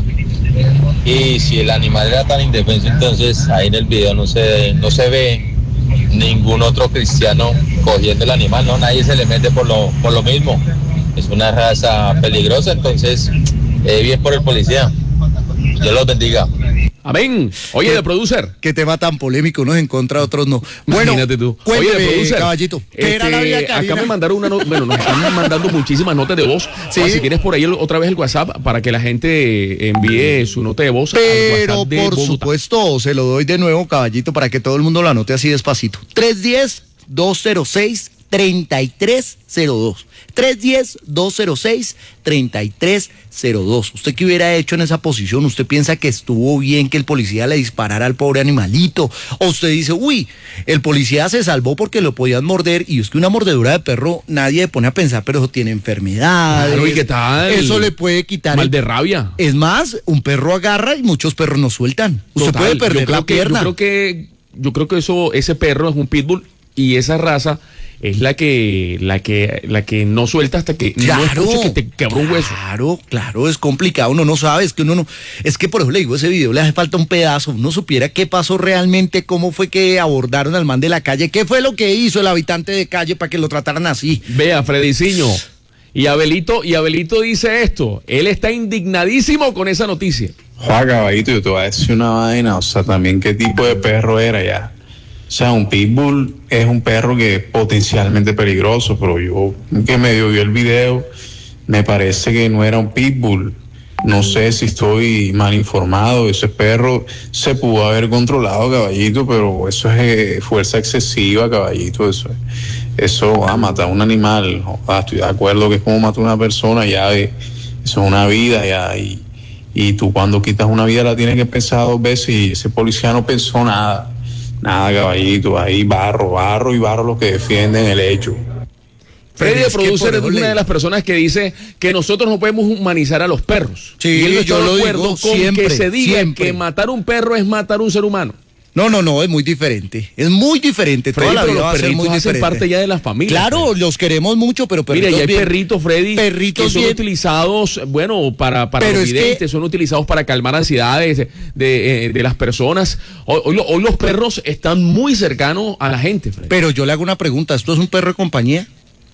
Y si el animal era tan indefenso, entonces ahí en el video no se, no se ve ningún otro cristiano cogiendo el animal, no, nadie se le mete por lo, por lo mismo. Es una raza peligrosa, entonces eh, bien por el policía. Dios los bendiga.
Amén. Oye, de producer.
Qué tema tan polémico, unos en contra, otros no. Bueno,
imagínate tú.
Cuénteme,
Oye, de producer,
caballito. ¿Qué
este,
era la vida de Karina?
acá me mandaron una, no, bueno, nos están mandando muchísimas notas de voz.
Sí.
Si tienes por ahí el, otra vez el WhatsApp para que la gente envíe su nota de voz.
Pero
al WhatsApp de
por
Bogotá.
supuesto, se lo doy de nuevo, caballito, para que todo el mundo lo anote así despacito. tres uno cero, dos cero seis, tres tres cero dos. tres uno cero, dos cero seis, tres tres cero dos. ¿Usted qué hubiera hecho en esa posición? ¿Usted piensa que estuvo bien que el policía le disparara al pobre animalito? ¿O usted dice, uy, el policía se salvó porque lo podían morder? Y es que una mordedura de perro nadie le pone a pensar, pero eso tiene enfermedades.
Claro, ¿y qué tal?
Eso le puede quitar.
Mal
el-
de rabia.
Es más, un perro agarra y muchos perros no sueltan. Usted
Total,
puede perder
yo creo
la
que-
pierna.
Yo creo que, yo creo que eso, ese perro es un pitbull y esa raza es la que, la que, la que no suelta hasta que no escuche que te quebró un hueso.
Claro, claro, es complicado, uno no sabe, es que uno no, es que por eso le digo, ese video le hace falta un pedazo, uno supiera qué pasó realmente, cómo fue que abordaron al man de la calle, qué fue lo que hizo el habitante de calle para que lo trataran así.
Vea, Frediciño. Y Abelito, y Abelito dice esto, él está indignadísimo con esa noticia.
Juan Caballito, yo te voy a decir una vaina, o sea, también qué tipo de perro era ya. O sea, un pitbull es un perro que es potencialmente peligroso, pero yo que medio vi el video, me parece que no era un pitbull. No sé si estoy mal informado, ese perro se pudo haber controlado, caballito, pero eso es eh, fuerza excesiva, caballito, eso es. Eso va a matar a un animal, joda, estoy de acuerdo que es como matar a una persona, ya eh, eso es una vida, ya, y, y tú cuando quitas una vida la tienes que pensar dos veces y ese policía no pensó nada. Nada, caballito, ahí barro, barro y barro los que defienden el hecho.
Freddy,
Pero
el
es que
producer,
por
es
eso
una
le-
de las personas que dice que nosotros no podemos humanizar a los perros.
Sí,
y él no
yo
está
lo
de acuerdo
digo
con
siempre,
que se diga
siempre.
que matar un perro es matar un ser humano.
No, no, no, es muy diferente, es muy diferente,
Freddy,
toda la
pero
vida
los
va a ser muy
perritos hacen
diferente.
parte ya de las familias.
Claro, los queremos mucho, pero
Mira,
perritos
y hay
bien-
perritos, Freddy,
perritos
que son
bien-
utilizados, bueno, para, para
Pero
los
es que-
videntes, son utilizados para calmar ansiedades de, de, eh, de las personas. Hoy, hoy lo- hoy los perros están muy cercanos a la gente, Freddy.
Pero yo le hago una pregunta, ¿esto es un perro de compañía?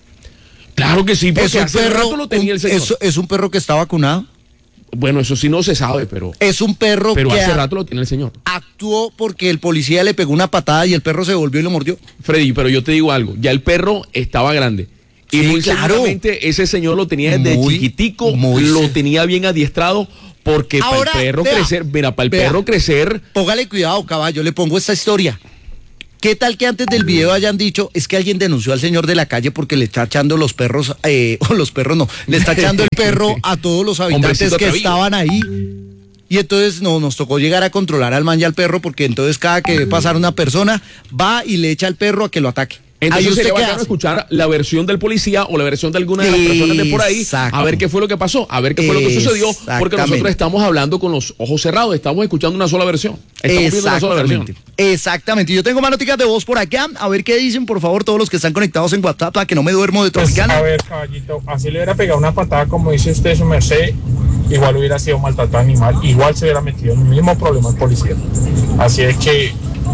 Claro que sí, porque
¿Es un
hace
perro,
rato lo tenía
un-
el señor.
es, es un perro que está vacunado?
Bueno, eso sí no se sabe, pero,
Es un perro
pero
que
hace
a-
rato lo tiene el señor.
actuó porque el policía le pegó una patada y el perro se volvió y lo mordió.
Freddy, pero yo te digo algo, ya el perro estaba grande. Y
Sí,
muy
claro.
seguramente ese señor lo tenía desde
Muy,
chiquitico,
muy
lo
se-
tenía bien adiestrado, porque
Ahora,
para el perro
vea,
crecer, mira, para el
vea.
perro crecer,
Póngale cuidado, caballo, le pongo esta historia. ¿Qué tal que antes del video hayan dicho, es que alguien denunció al señor de la calle porque le está echando los perros, eh, o los perros no, le está echando el perro a todos los habitantes
Hombrecito
que
atrevido.
estaban ahí? Y entonces no, nos tocó llegar a controlar al man y al perro porque entonces cada que ve pasar una persona va y le echa al perro a que lo ataque.
entonces
Ahí usted
sería
qué
bacano
hace.
escuchar la versión del policía o la versión de alguna de las personas de por ahí,
Exacto.
a ver qué fue lo que pasó, a ver qué fue lo que sucedió, porque
Exactamente.
nosotros estamos hablando con los ojos cerrados, estamos escuchando una sola versión. Estamos viendo una sola versión.
Exactamente. Exactamente. Yo tengo más noticias de voz por acá. A ver qué dicen, por favor, todos los que están conectados en WhatsApp para que no me duermo de
Pues,
Tropicana.
a ver, caballito, así le hubiera pegado una patada, como dice usted, su merced, igual hubiera sido maltrato animal, igual se hubiera metido en el mismo problema el policía. Así es que,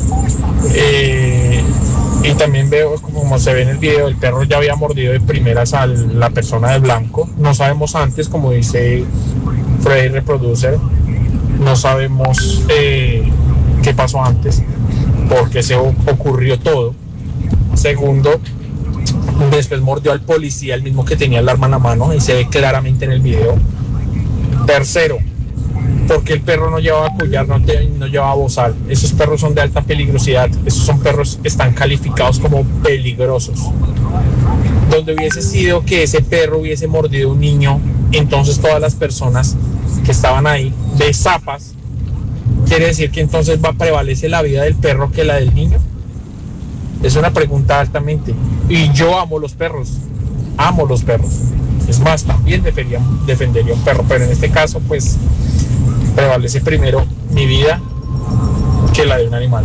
eh, y también veo, como se ve en el video, el perro ya había mordido de primeras a la persona de blanco. No sabemos antes, como dice Freddy Reproducer, no sabemos eh, qué pasó antes, porque se ocurrió todo. Segundo, después mordió al policía, el mismo que tenía el arma en la mano, y se ve claramente en el video. Tercero, porque el perro no llevaba collar, no, te, no llevaba bozal. Esos perros son de alta peligrosidad, esos son perros que están calificados como peligrosos. Donde hubiese sido que ese perro hubiese mordido a un niño, entonces todas las personas que estaban ahí de zapas, quiere decir que entonces va a prevalecer la vida del perro que la del niño. Es una pregunta altamente. Y yo amo los perros, amo los perros. Es más, también defendería, defendería un perro, pero en este caso, pues, prevalece primero mi vida que la de un animal.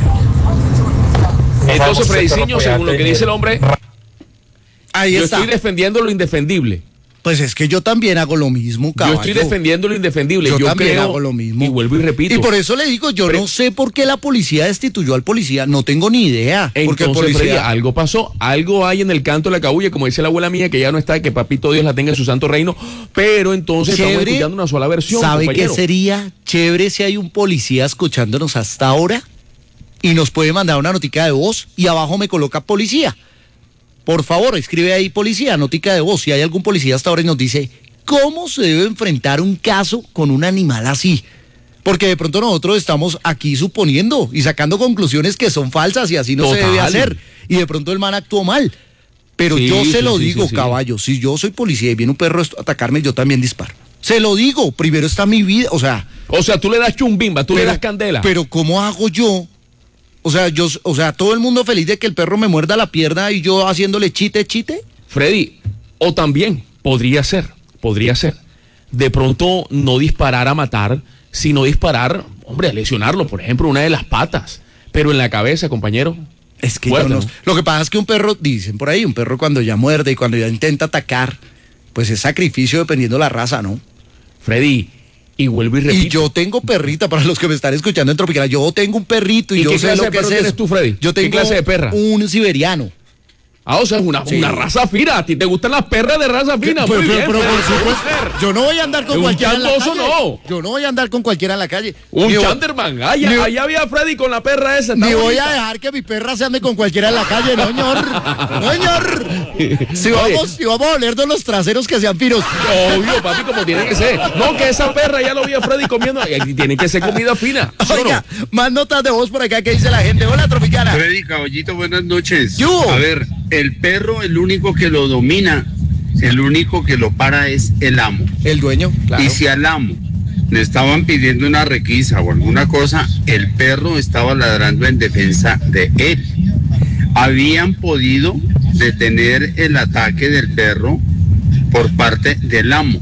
No
Entonces, Frediciño, según lo que dice el hombre,
ahí
yo
está.
estoy defendiendo lo indefendible.
Pues es que yo también hago lo mismo, caballo.
Yo estoy defendiendo lo indefendible.
Yo,
Yo
también
creo,
hago lo mismo.
Y vuelvo y repito.
Y por eso le digo, yo
Pero,
no sé por qué la policía destituyó al policía, no tengo ni idea. Porque el
Entonces,
policía...
Freddy, algo pasó, algo hay en el canto de la cabulla, como dice la abuela mía, que ya no está, que papito Dios la tenga en su santo reino, pero entonces
Chévere,
estamos escuchando una sola versión.
¿Sabe
compañero.
qué sería chévere si hay un policía escuchándonos hasta ahora y nos puede mandar una notica de voz y abajo me coloca policía? Por favor, escribe ahí policía, notica de voz. Si hay algún policía hasta ahora y nos dice cómo se debe enfrentar un caso con un animal así. Porque de pronto nosotros estamos aquí suponiendo y sacando conclusiones que son falsas y así no
Total.
se debe hacer. Y de pronto el man actuó mal. Pero
Sí,
yo se
sí,
lo
sí,
digo,
sí, sí.
caballo, si yo soy policía y viene un perro a atacarme, yo también disparo. Se lo digo, primero está mi vida, o sea...
O sea, tú le das chumbimba, tú le
pero-
das candela.
Pero ¿cómo hago yo? O sea, yo, o sea, todo el mundo feliz de que el perro me muerda la pierna y yo haciéndole chite, chite.
Freddy, o también, podría ser, podría ser, de pronto no disparar a matar, sino disparar, hombre, a lesionarlo, por ejemplo, una de las patas, pero en la cabeza, compañero.
Es que
Fuerte,
yo no-
¿no?
Lo que pasa es que un perro, dicen por ahí, un perro cuando ya muerde y cuando ya intenta atacar, pues es sacrificio dependiendo la raza, ¿no?
Freddy, y vuelvo y repito.
Y yo tengo perrita, para los que me están escuchando en Tropicana, yo tengo un perrito y,
¿Y
yo
qué
sé
clase
lo
de
que
perro
es
tienes
eso.
tú, Freddy?
Yo
¿Qué
tengo
clase de perra?
un siberiano.
Ah, o sea, es una,
Sí.
una raza fina. ¿A ti te gustan las perras de raza fina?
Pero,
Muy
pero,
bien,
pero,
Freddy.
por supuesto, yo no voy a andar con
Un
cualquiera en la
chandoso
calle.
no.
Yo no voy a andar con cualquiera en la calle.
Un
Ni voy-
Chanderman. Allá,
ni-
allá había Freddy con la perra esa. está
Ni voy
bonita.
a dejar que mi perra se ande con cualquiera en la calle, no, señor. No, señor. Si
Oye.
vamos, si vamos a olernos los traseros que sean finos.
Obvio, papi, como tiene que ser. No, que esa perra ya lo vi a Freddy comiendo. y Tiene que ser comida fina. ¿sí o no?
Oiga, más notas de voz por acá que dice la gente. Hola, Tropicana.
Freddy, caballito, buenas noches.
¿Qué hubo?
A ver, el perro, el único que lo domina, el único que lo para es el amo.
El dueño, claro.
Y si al amo le estaban pidiendo una requisa o alguna cosa, el perro estaba ladrando en defensa de él. Habían podido detener el ataque del perro por parte del amo.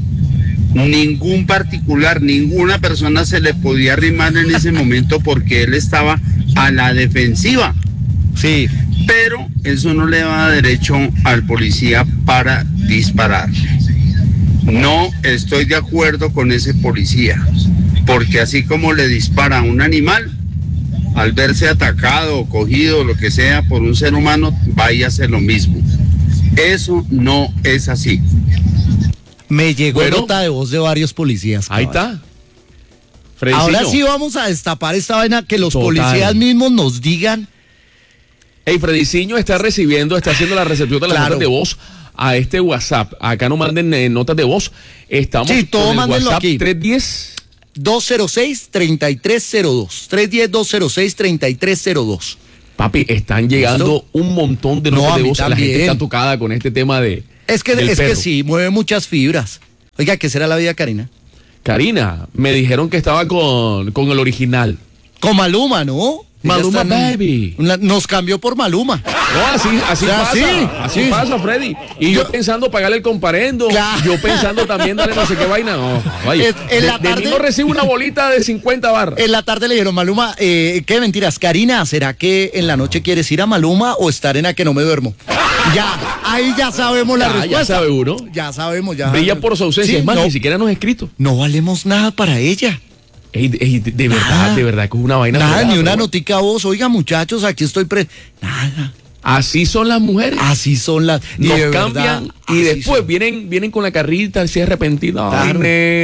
Ningún particular, ninguna persona se le podía arrimar en ese momento porque él estaba a la defensiva.
Sí.
Pero eso no le da derecho al policía para disparar. No estoy de acuerdo con ese policía, porque así como le dispara a un animal, al verse atacado o cogido, lo que sea, por un ser humano, vaya a hacer lo mismo. Eso no es así.
Me llegó
Bueno.
nota de voz de varios policías.
Ahí
caballo.
está. Freddycillo.
Ahora sí vamos a destapar esta vaina, que los
Total.
policías mismos nos digan.
Hey, Frediciño está recibiendo, está haciendo la recepción de las
Claro.
notas de voz a este WhatsApp. Acá no manden eh, notas de voz. Estamos
Sí, todo
con el
mándenlo
WhatsApp
aquí.
tres diez.
dos cero seis, treinta y tres cero dos. tres uno cero, dos cero seis, treinta y tres cero dos.
Papi, están llegando
¿Listo?
un montón de
No,
notas
a
de
mí
voz. La gente
también.
está tocada con este tema de.
Es que,
del
es que
perro.
sí, mueve muchas fibras. Oiga, ¿qué será la vida, Karina?
Karina, me dijeron que estaba con, con el original.
Con Maluma, ¿no?
Maluma
Ella está en-
Baby.
la- nos cambió por Maluma.
No, así, así
O sea,
pasa.
sí,
así
sí.
pasa, Freddy. Y yo, pensando pagarle el comparendo.
Claro.
Yo pensando también darle no sé qué vaina. No, vaya.
Es- en
de,
la
de
tarde-
mí no recibo una bolita de cincuenta barras.
En la tarde le dijeron, Maluma, eh, qué mentiras. Karina, ¿será que en la noche quieres ir a Maluma o estar en A que no me duermo? Ya, ahí ya sabemos la
Ya, ya
respuesta.
sabe uno.
Ya sabemos, ya.
Brilla por su ausencia.
Sí,
es más,
no,
ni siquiera nos ha escrito.
no valemos nada para ella.
Ey, ey, de, de verdad,
Nada.
de verdad que es una vaina.
Nada,
fregada,
ni
pero
una
bueno.
notica a vos. Oiga, muchachos, aquí estoy pre... Nada.
Así son las mujeres.
Así son las... y
Nos
de
cambian
verdad,
y
así
después
son.
vienen, vienen con la carrita así arrepentida. Ay,
Claro.
nene.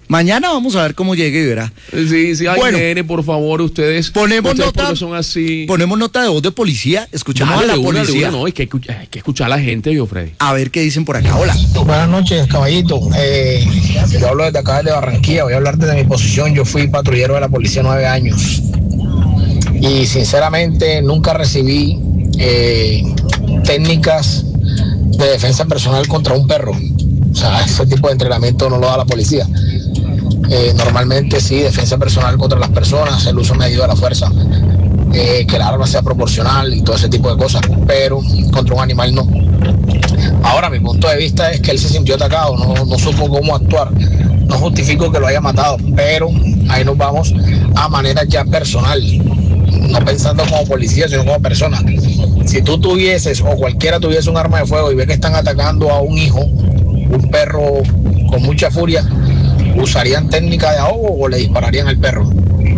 Mañana vamos a ver cómo llegue y verá.
Sí, sí, ay, bueno, nene, por favor, ustedes,
ponemos
ustedes
nota,
son así.
Ponemos nota de voz de policía, escuchamos Dale, a la una, policía.
Una, no, hay que, hay que escuchar a la gente, yo, Freddy.
A ver qué dicen por acá, hola.
Buenas noches, caballito. Eh, yo hablo desde acá, de Barranquilla, voy a hablar desde mi posición. Yo fui patrullero de la policía nueve años. Y sinceramente nunca recibí eh, técnicas de defensa personal contra un perro. O sea, ese tipo de entrenamiento no lo da la policía. Eh, normalmente sí, defensa personal contra las personas, el uso medido de la fuerza, eh, que el arma sea proporcional y todo ese tipo de cosas, pero contra un animal no. Ahora, mi punto de vista es que él se sintió atacado, no, no supo cómo actuar. No justifico que lo haya matado, pero ahí nos vamos a manera ya personal, no pensando como policía, sino como persona. Si tú tuvieses o cualquiera tuviese un arma de fuego y ve que están atacando a un hijo, un perro con mucha furia, ¿usarían técnica de ahogo o le dispararían al perro?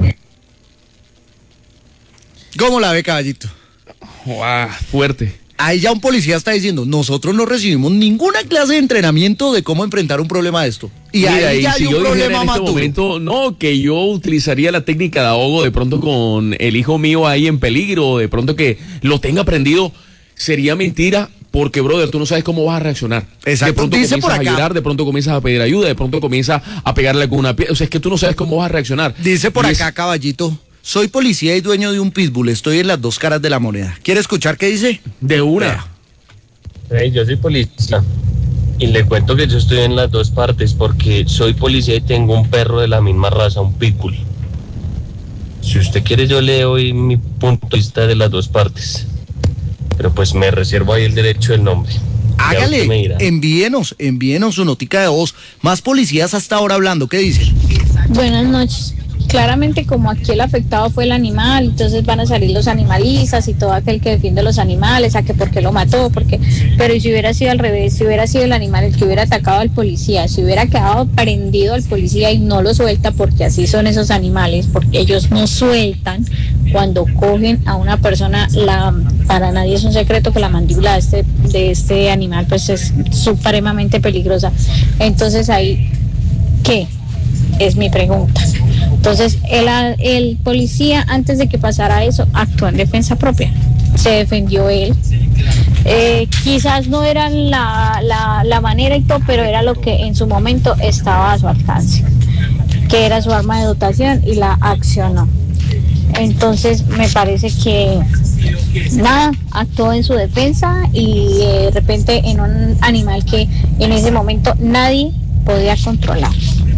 ¿Cómo la ve, caballito?
Wow, fuerte.
Ahí ya un policía está diciendo, nosotros no recibimos ninguna clase de entrenamiento de cómo enfrentar un problema de esto. Y
Mira,
ahí ya
y si
hay un
yo
problema
en
más
este
duro.
momento, no, que yo utilizaría la técnica de ahogo de pronto con el hijo mío ahí en peligro, de pronto que lo tenga prendido, sería mentira. Porque, brother, tú no sabes cómo vas a reaccionar.
Exacto.
De pronto
Dice
comienzas
por acá,
a llorar, de pronto comienzas a pedir ayuda, de pronto comienzas a pegarle con una piedra. O sea, es que tú no sabes cómo vas a reaccionar.
Dice por
y
acá,
es...
caballito, soy policía y dueño de un pitbull, estoy en las dos caras de la moneda. ¿Quiere escuchar qué dice?
De una.
Hey, yo soy policía y le cuento que yo estoy en las dos partes porque soy policía y tengo un perro de la misma raza, un pitbull. Si usted quiere, yo le doy mi punto de vista de las dos partes. Pero pues me reservo ahí el derecho del nombre.
Hágale, envíenos, envíenos su notica de voz. Más policías hasta ahora hablando, ¿qué dicen?
Buenas noches. Claramente, como aquí el afectado fue el animal, entonces van a salir los animalistas y todo aquel que defiende los animales, a que por qué lo mató, porque, pero si hubiera sido al revés, si hubiera sido el animal el que hubiera atacado al policía, si hubiera quedado prendido al policía y no lo suelta, porque así son esos animales, porque ellos no sueltan cuando cogen a una persona, la, para nadie es un secreto que la mandíbula de este, de este animal pues es supremamente peligrosa. Entonces ahí, ¿qué? Es mi pregunta. Entonces, el, el policía, antes de que pasara eso, actuó en defensa propia. Se defendió él. Eh, quizás no era la, la, la manera y todo, pero era lo que en su momento estaba a su alcance, que era su arma de dotación y la accionó. Entonces, me parece que nada, actuó en su defensa y eh, de repente en un animal que en ese momento nadie podía controlar.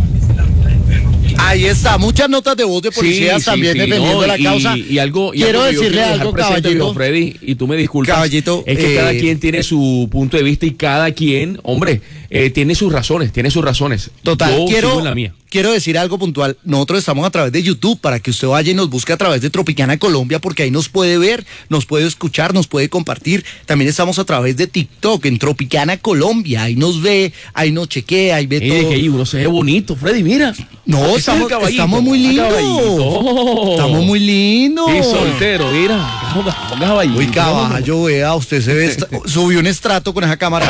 Ahí está, muchas notas de voz de policías sí, también sí, sí, defendiendo no, la
y,
causa.
Y, y algo, y
quiero
algo
decirle
quiero
algo, caballito.
Freddy, y tú me disculpas.
Caballito,
es que
eh,
cada quien tiene su punto de vista y cada quien, hombre, eh, tiene sus razones, tiene sus razones.
Total,
Yo
quiero,
sigo en la mía.
quiero decir algo puntual. Nosotros estamos a través de YouTube para que usted vaya y nos busque a través de Tropicana Colombia, porque ahí nos puede ver, nos puede escuchar, nos puede compartir. También estamos a través de TikTok en Tropicana Colombia. Ahí nos ve, ahí nos chequea, ahí ve
eh,
todo.
Que ahí uno se ve bonito, Freddy, mira.
No, estamos, estamos muy lindos. Estamos muy lindos.
Y soltero, mira. Ponga caballito.
Uy, caballo, vea, usted se ve, subió un estrato con esa cámara.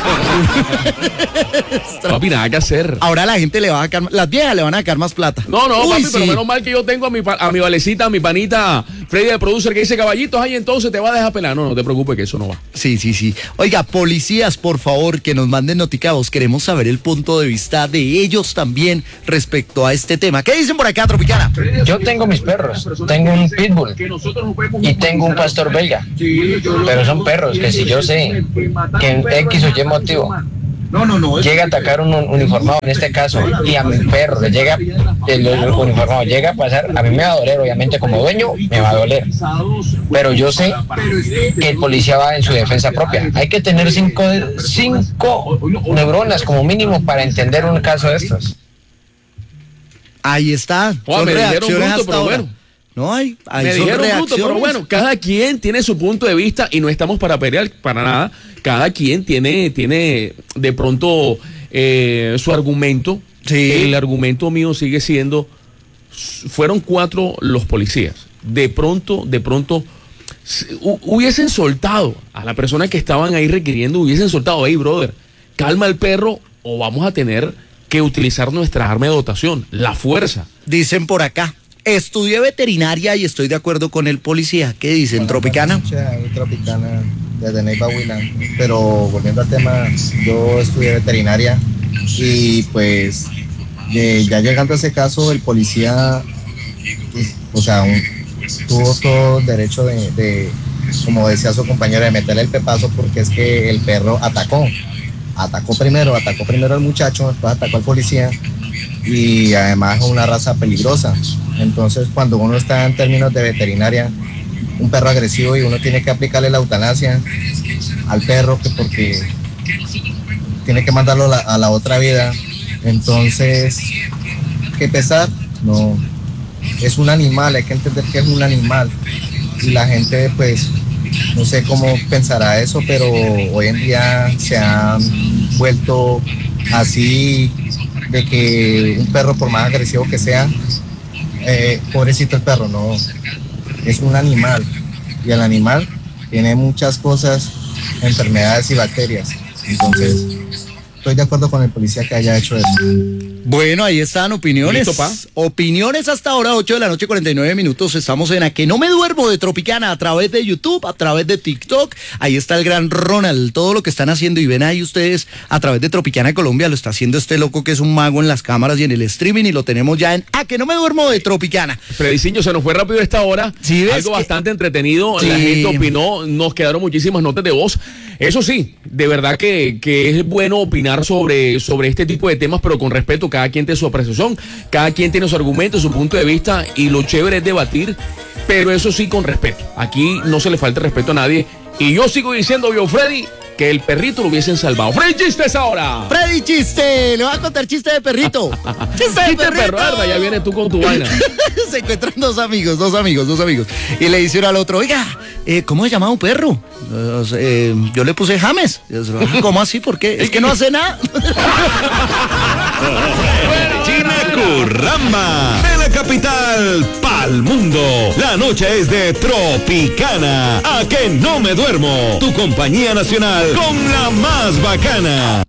Papi, nada que hacer.
Ahora la gente le va a sacar, las viejas le van a sacar más plata.
No, no,
Uy,
papi,
sí.
pero menos mal que yo tengo a mi, a mi valecita, a mi panita Freddy, el producer, que dice caballitos, ahí entonces te va a dejar pelar. No, no te preocupes que eso no va.
Sí, sí, sí. Oiga, policías, por favor, que nos manden noticados. Queremos saber el punto de vista de ellos también respecto a este tema. ¿Qué dicen por acá, Tropicana?
Yo tengo mis perros. Tengo un pitbull y tengo un pastor belga. Pero son perros que si yo sé que en X o Y motivo
No, no, no.
llega a atacar un uniformado en este caso y a mi perro le llega el uniformado llega a pasar, a mí me va a doler, obviamente como dueño me va a doler, pero yo sé que el policía va en su defensa propia. Hay que tener cinco, cinco neuronas como mínimo para entender un caso de estos.
Ahí está.
Oh,
Son
me dijeron
reacciones
bruto,
hasta
pero
ahora.
bueno.
No hay, hay
Me
son
dijeron
reacciones.
bruto, pero bueno, cada quien tiene su punto de vista y no estamos para pelear para nada. Cada quien tiene, tiene de pronto eh, su argumento.
Sí.
El argumento mío sigue siendo, fueron cuatro los policías. De pronto, de pronto, hubiesen soltado a la persona que estaban ahí requiriendo, hubiesen soltado, hey brother, calma el perro o vamos a tener que utilizar nuestra arma de dotación, la fuerza.
Dicen por acá, estudié veterinaria y estoy de acuerdo con el policía. ¿Qué dicen, Tropicana?
Tropicana desde Neiva Huila. Pero volviendo al tema, yo estudié veterinaria y pues eh, ya llegando a ese caso, el policía, o sea, un, tuvo todo el derecho de, de, como decía su compañero, de meterle el pepazo porque es que el perro atacó. Atacó primero, atacó primero al muchacho, después atacó al policía y además es una raza peligrosa. Entonces, cuando uno está en términos de veterinaria, un perro agresivo y uno tiene que aplicarle la eutanasia al perro que porque tiene que mandarlo a la, a la otra vida. Entonces, ¿qué pesar? No, es un animal, hay que entender que es un animal y la gente pues no sé cómo pensará eso, pero hoy en día se han vuelto así de que un perro, por más agresivo que sea, eh, pobrecito el perro, no, es un animal y el animal tiene muchas cosas, enfermedades y bacterias. Entonces, estoy de acuerdo con el policía que haya hecho eso.
Bueno, ahí están opiniones.
¿Listo, pa?
Opiniones hasta ahora, ocho de la noche, cuarenta y nueve minutos. Estamos en A Que No Me Duermo de Tropicana a través de YouTube, a través de TikTok. Ahí está el gran Ronald, todo lo que están haciendo. Y ven ahí ustedes a través de Tropicana de Colombia. Lo está haciendo este loco que es un mago en las cámaras y en el streaming. Y lo tenemos ya en A Que No Me Duermo de Tropicana.
Frediciño, se nos fue rápido esta hora.
Sí,
algo
que...
bastante entretenido.
Sí.
La gente opinó, nos quedaron muchísimas notas de voz. Eso sí, de verdad que, que es bueno opinar sobre, sobre este tipo de temas, pero con respeto. Cada quien tiene su apreciación, cada quien tiene su argumento, su punto de vista, y lo chévere es debatir, pero eso sí con respeto. Aquí no se le falta respeto a nadie. Y yo sigo diciendo, yo, Freddy, que el perrito lo hubiesen salvado. Freddy, chistes ahora.
Freddy, chiste. Le voy a contar chiste de perrito. Chiste de
Chiste
perrito.
perro, ya viene tú con tu vaina.
Se encuentran dos amigos, dos amigos, dos amigos. Y le dice uno al otro, oiga, eh, ¿cómo se llama un perro? Eh, eh, yo le puse James. ¿Cómo así? ¿Por qué? Es que no hace nada.
China Curramba, de la capital pa'l mundo. La noche es de Tropicana. A Que No Me Duermo, tu compañía nacional con la más bacana.